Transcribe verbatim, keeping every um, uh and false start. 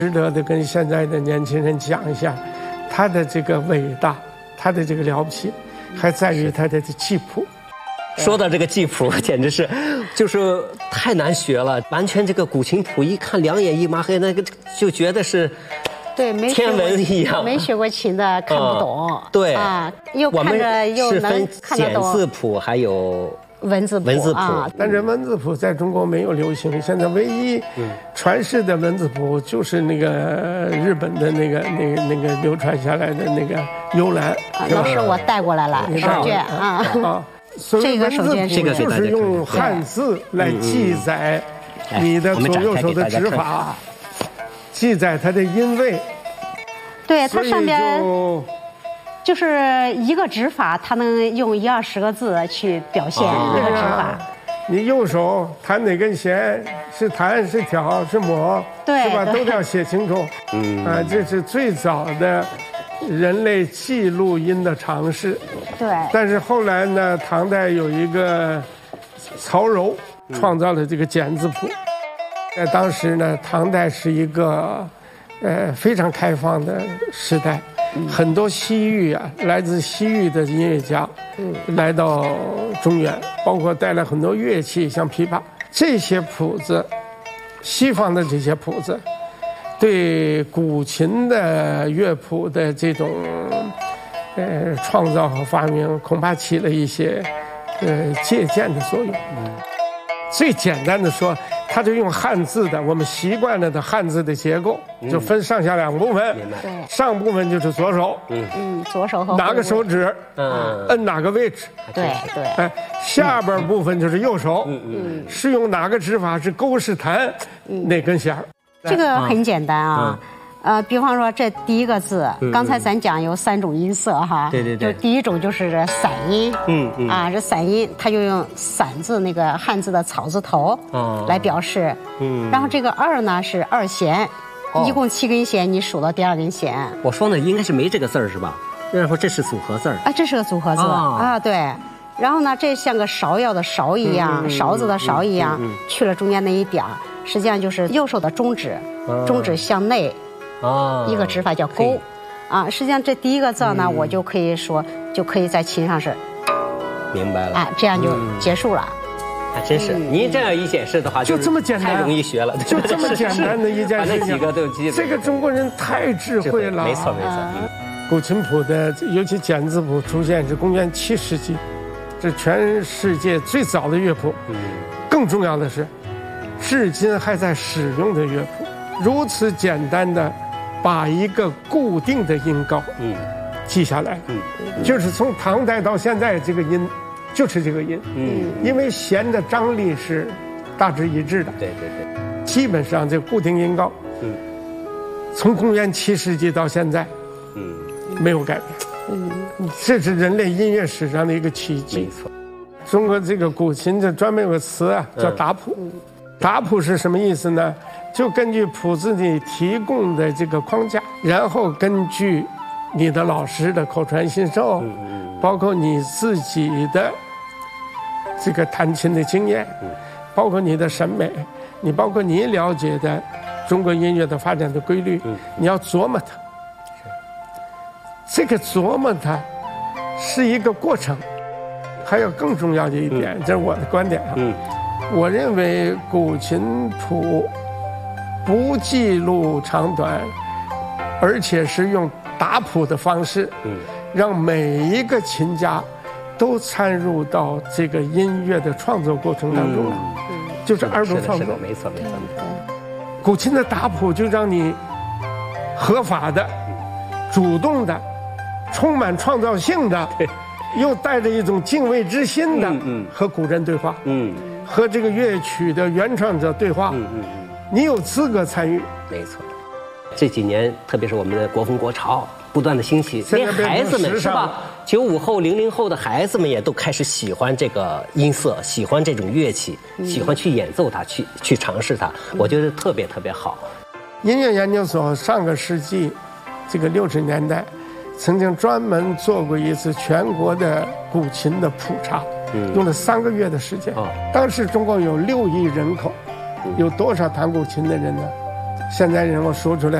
值得的跟现在的年轻人讲一下，他的这个伟大，他的这个了不起，还在于他的记谱。 说到这个记谱，简直是，就是太难学了，完全这个古琴谱一看两眼一抹黑，那个就觉得是。 对，没天文一样， 没学过琴的看不懂。 嗯、对啊，又看着又能看得懂。 简字谱还有文字谱， 文字谱啊。 但是文字谱在中国没有流行，现在唯一传世的文字谱就是那个日本的那个那个那个流传下来的那个幽兰。 啊、老师，我带过来了手卷啊。啊， 这个手卷就是用汉字来记载你的左右手的指法。记载它的音位， 对，它上面就是一个指法，它能用一二十个字去表现一个指法。啊、 你右手弹哪根弦，是弹是挑是抹， 对， 是吧？都要写清楚。嗯，啊，这是最早的人类记录音的尝试。 对。但是后来呢，唐代有一个曹柔创造了这个简字谱。在当时呢，唐代是一个，呃，非常开放的时代，嗯、很多西域啊，来自西域的音乐家，嗯、来到中原，包括带来很多乐器，像琵琶，这些谱子，西方的这些谱子，对古琴的乐谱的这种，呃，创造和发明，恐怕起了一些，呃，借鉴的作用。嗯、最简单的说。他就用汉字的，我们习惯了的汉字的结构，就分上下两部分。 对， 上部分就是左手， 嗯嗯，左手和哪个手指，嗯，摁哪个位置。 对对。 哎，下边部分就是右手，嗯嗯，是用哪个指法，是勾是弹，哪根弦。 这个很简单啊。呃，比方说这第一个字，嗯、刚才咱讲有三种音色哈， 对对对， 就第一种就是散音，嗯嗯，啊，这散音，它就用散字那个汉字的草字头，哦，来表示，嗯，然后这个二呢是二弦，哦、一共七根弦，你数到第二根弦。 我说呢，应该是没这个字儿是吧？然后这是组合字儿， 啊，这是个组合字、哦、啊，对，然后呢，这像个芍药的芍一样，嗯、勺子的勺一样，嗯嗯嗯、去了中间那一点，实际上就是右手的中指，哦、中指向内。哦，一个指法叫勾，啊，实际上这第一个字呢，嗯、我就可以说，就可以在琴上是， 明白了， 啊，这样就结束了。 还真是，嗯、您这样一显示的话， 就这么简单， 太容易学了， 就这么简单的一件事情， 把那几个都记。 这个中国人太智慧了， 没错没错。嗯、 古琴谱的，尤其简字谱出现是公元七世纪，这全世界最早的乐谱。嗯，更重要的是，至今还在使用的乐谱，如此简单的。把一个固定的音高，嗯，记下来，嗯，就是从唐代到现在，这个音，就是这个音，嗯，因为弦的张力是大致一致的， 对对对， 基本上这个固定音高，嗯，从公元七世纪到现在，嗯，没有改变，嗯，这是人类音乐史上的一个奇迹， 没错。 中国这个古琴这专门有个词啊，叫打谱，嗯、打谱是什么意思呢？就根据谱子里提供的这个框架，然后根据你的老师的口传心授，包括你自己的这个弹琴的经验，包括你的审美，你包括你了解的中国音乐的发展的规律，你要琢磨它。这个琢磨它是一个过程。还有更重要的一点，这是我的观点啊，我认为古琴谱不记录长短，而且是用打谱的方式，嗯，让每一个琴家都参入到这个音乐的创作过程当中了，嗯，就是二度创作， 没错没错。 古琴的打谱就让你合法的、主动的、充满创造性的，又带着一种敬畏之心的，嗯，和古人对话，嗯，和这个乐曲的原创者对话，嗯嗯。你有资格参与， 没错。这几年，特别是我们的国风国潮不断的兴起，连孩子们是吧？九五后、零零后的孩子们也都开始喜欢这个音色，喜欢这种乐器，嗯、喜欢去演奏它，去去尝试它。嗯、我觉得特别特别好。 音乐研究所上个世纪这个六十年代，曾经专门做过一次全国的古琴的普查，嗯、用了三个月的时间。哦、当时中国有六亿人口。有多少弹古琴的人呢？ 现在让我说出来。